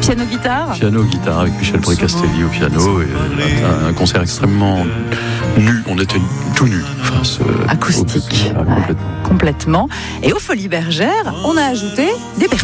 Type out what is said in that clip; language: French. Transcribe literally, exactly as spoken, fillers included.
Piano-guitare Piano-guitare avec Michel Précastelli au piano. Et un, un concert extrêmement nu. On était tout nus. Face, acoustique. Au, ah, complètement. Ouais, complètement. Et aux Folies Bergères, on a ajouté des bertils.